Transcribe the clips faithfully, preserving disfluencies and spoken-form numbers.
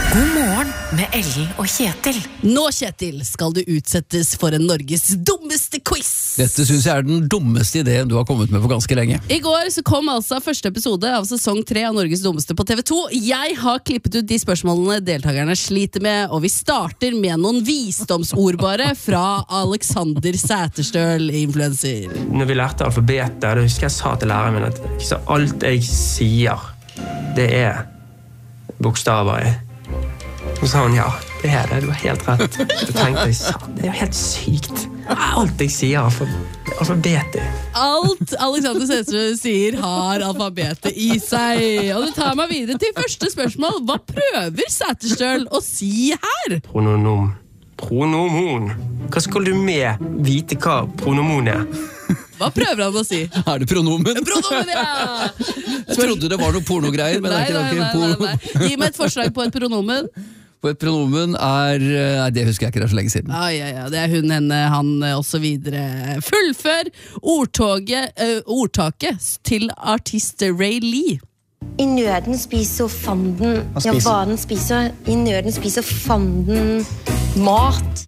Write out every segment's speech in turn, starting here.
God morgen med Ellen og Kjetil. Nå, Kjetil, skal du utsettes for en Norges dummeste quiz. Dette synes jeg er den dummeste ideen du har kommet med for ganske lenge. I går så kom altså første episode av sesong tre av Norges dummeste på T V to. Jeg har klippet ut de spørsmålene deltakerne sliter med, og vi starter med noen visdomsordbare fra Alexander Sæterstøl, influencer. Når vi lærte alfabetet, da husker jeg sa til læreren min at så alt jeg sier, det er bokstaver i. Så sa hun, ja, det er det, du har helt rett. Så tenkte jeg, det er jo helt sykt. Alt jeg sier er alfabetet. Alt Alexander Sæterstøl sier har alfabetet i seg. Og det tar meg videre til første spørsmål. Hva prøver Sæterstøl å si her? Prononom. Pronomon. Hva skal du med vite hva pronomon er? Hva prøver han å si? Er det pronomen? Pronomen, ja! Jeg trodde det var noe pornogreier, men Nei, det er nei, ikke nei, noe nei, nei. Gi meg et forslag på et pronomen. På et pronomen er... Nei, det husker jeg ikke, det er så lenge siden. Ja, ja, ja, det er hun, henne, han og så videre. Fullfør ordtoget, uh, ordtaket til artist Ray Lee. I nøden spiser fanden. Ja, hva den spiser. I nøden spiser fanden mat.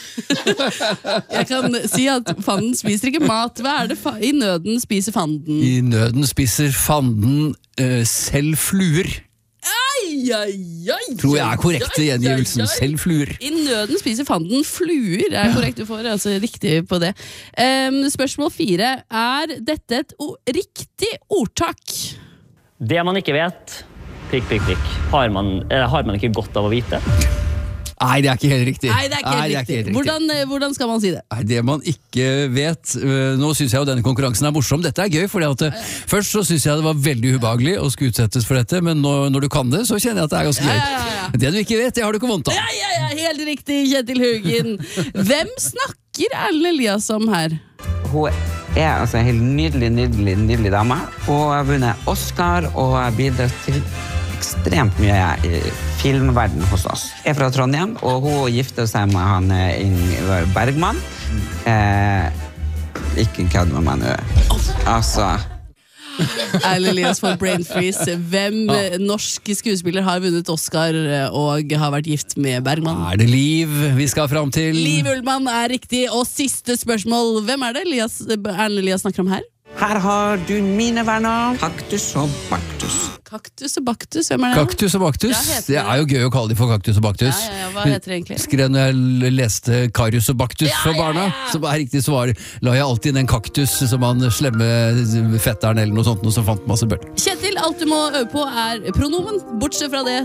Jeg kan si at fanden spiser ikke mat. Hva er det fa- i nøden spiser fanden? I nøden spiser fanden uh, selv fluer. Ai, ai, ai, Tror jeg er korrekt i gjengivelsen. ai, ai. Selv fluer. I nøden spiser fanden fluer. Er korrekt, du får altså riktig på det. Um, spørsmål fire. Er dette et o- riktig ordtak? Det man ikke vet, prikk, prikk, prikk, har man, eller har man ikke godt av å vite. Nei, det er ikke helt riktig. Nei, det er ikke helt Nei, det er riktig. helt riktig. Hvordan, eh, hvordan skal man si det? Nei, det man ikke vet øh, Nå synes jeg jo denne konkurransen er morsom. Dette er gøy, fordi at øh, først så synes jeg det var veldig ubehagelig å skulle utsettes for dette, men nå, når du kan det, så kjenner jeg at det er ganske gøy. Ja, ja, ja, ja. Det du ikke vet, det har du ikke vondt av. Ja, ja, ja, helt riktig, Kjetil Haugen. Hvem snakker Erlend Elias om her? Hun er altså en helt nydelig, nydelig, nydelig dame. Hun har vunnet Oscar og har bidratt til ekstremt mye i filmverden hos oss. Jeg er fra Trondheim, og hun gifter seg med han Ingvar Bergman. Eh, ikke kødd med meg nå. Altså... Erlend Elias får brain freeze. Hvem eh, norsk skuespiller har vunnet Oscar eh, og har vært gift med Bergman? Er det Liv vi skal fram til? Liv Ullmann er riktig, og siste spørsmål. Hvem er det Elias, Erlend Elias snakker om her? Her har du mine venner, Kaktus og Baktus. Kaktus og Baktus, hvem er det? Kaktus og Baktus. Ja, heter Det er jo gøy å kalle de for Kaktus og Baktus. Ja, ja, ja, hva heter det egentlig? Skrev når jeg leste Karius og Baktus Ja, for ja, barna, ja. som er riktig svar, la jeg alltid inn en kaktus som han slemme fetteren eller noe sånt, noe som fant masse bøll. Kjetil, alt du må øve på er pronomen. Bortsett fra det